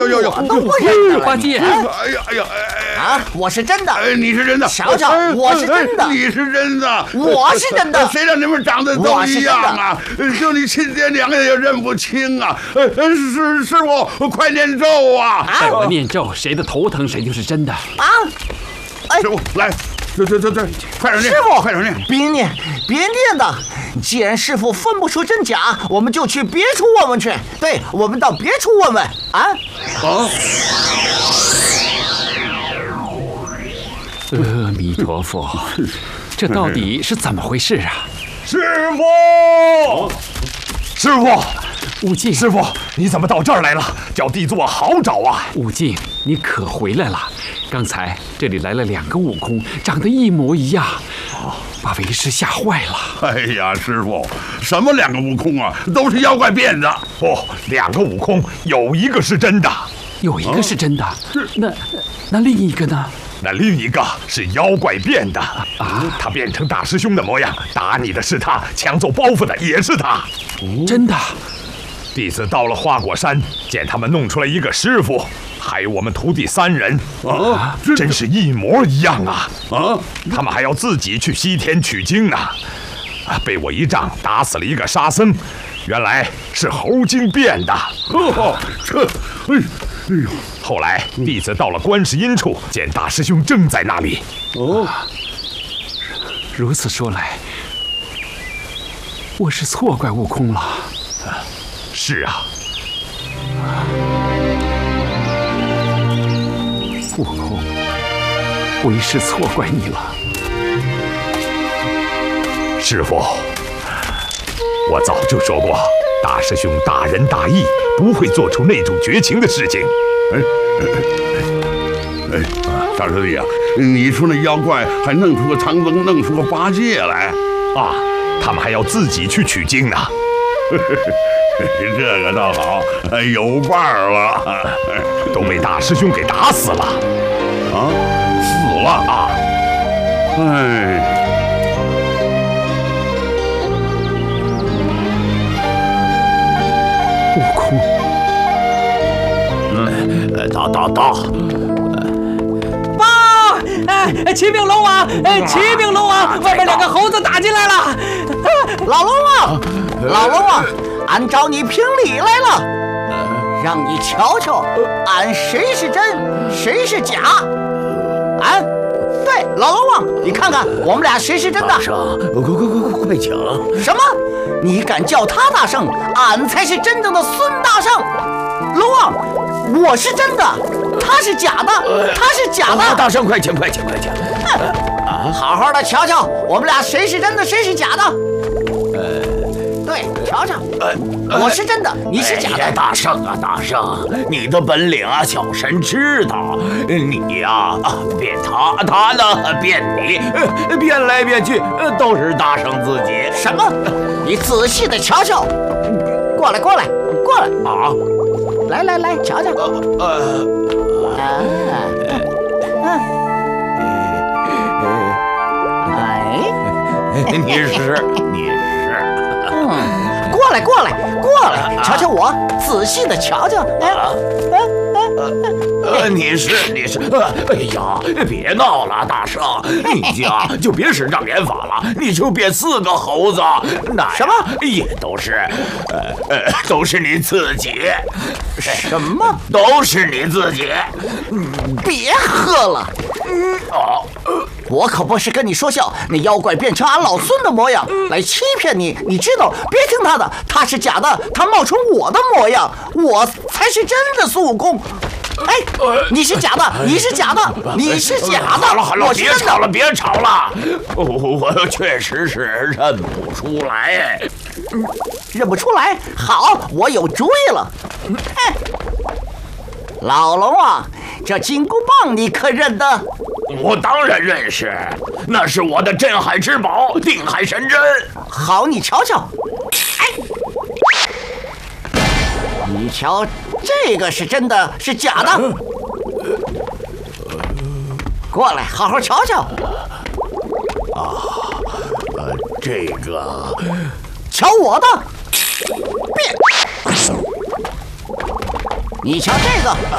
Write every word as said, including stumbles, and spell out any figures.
有有有， 我都不认得了。 八戒， 哎呀哎呀哎啊，我是真的。 哎，你是真的。 瞧瞧，我是真的。 你是真的。 我是真的。 谁让你们长得都一样啊？就你亲爹娘也认不清啊！师师傅，快念咒啊！ 待我念咒，谁的头疼谁就是真的。 啊！哎， 师傅来。这这这这，快点念！ 师傅， 快点念！ 别念，别念的。既然师傅分不出真假，我们就去别处问问去。对，我们到别处问问啊！ 啊！ 阿弥陀佛，这到底是怎么回事啊？ 师傅，师傅， 悟净， 师傅，你怎么到这儿来了？叫弟子我好找啊！ 悟净，你可回来了。刚才这里来了两个悟空，长得一模一样，把为师吓坏了。 哎呀，师傅，什么两个悟空啊，都是妖怪变的。 哦，两个悟空，有一个是真的， 有一个是真的，那那另一个呢？ 那另一个是妖怪变的啊！他变成大师兄的模样，打你的是他，抢走包袱的也是他。 真的。 弟子到了花果山，见他们弄出来一个师傅，还有我们徒弟三人啊，真是一模一样啊！啊，他们还要自己去西天取经呢，啊，被我一杖打死了一个沙僧，原来是猴精变的。 哦，这，哎，哎呦！ 后来弟子到了观世音处，见大师兄正在那里。 哦，如此说来，我是错怪悟空了。 是啊， 悟空，为师错怪你了。 师父，我早就说过，大师兄大仁大义，不会做出那种绝情的事情。 哎哎哎，大师弟啊，你说那妖怪还弄出个唐僧，弄出个八戒来啊？他们还要自己去取经呢。 这个倒好，有伴儿了， 都被大师兄给打死了。 啊，死了啊！哎， 悟空， 嗯，到到到。 爸，哎，启禀龙王，哎，启禀龙王，外面两个猴子打进来了。 老龙王，老龙王。俺找你评理来了，让你瞧瞧，俺谁是真，谁是假。俺，对，老龙王，你看看我们俩谁是真的？ 大圣，快快快快请！ 什么？你敢叫他大圣？俺才是真正的孙大圣。龙王，我是真的，他是假的，他是假的。 大圣，快请快请快请！ 好好的瞧瞧，我们俩谁是真的，谁是假的？对，瞧瞧，我是真的，你是假的。 哎、大圣啊，大圣，你的本领啊，小神知道。你呀、啊，变他，他呢变你，变来变去都是大圣自己。 什么？你仔细的瞧瞧。过来，过来，过来啊！ 来来来，瞧瞧。呃啊，嗯，哎， 你是你是。 嗯，过来，过来，过来，瞧瞧我，仔细的瞧瞧。哎，哎， 哎，你是你是，哎呀，别闹了，大圣，你家就别使障眼法了，你就变四个猴子，那什么也都是，呃呃，都是你自己。 什么？ 都是你自己。 别喝了。 嗯哦。 我可不是跟你说笑，那妖怪变成俺老孙的模样来欺骗你，你知道？别听他的，他是假的，他冒充我的模样，我才是真的孙悟空。哎，你是假的，你是假的，你是假的。 好了好了，别吵了，别吵了，我我确实是认不出来。 认不出来？好，我有主意了。哎，老龙啊，这金箍棒你可认得？ 我当然认识，那是我的镇海之宝，定海神针。 好，你瞧瞧。哎，你瞧，这个是真的，是假的？过来，好好瞧瞧。 啊，呃，这个， 瞧我的，变。你瞧这个，